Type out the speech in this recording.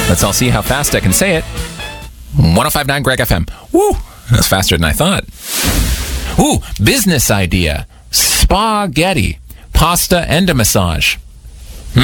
Let's all see how fast I can say it. 105.9 Greg FM. Woo! That's faster than I thought. Ooh, business idea. Spaghetti, pasta, and a massage.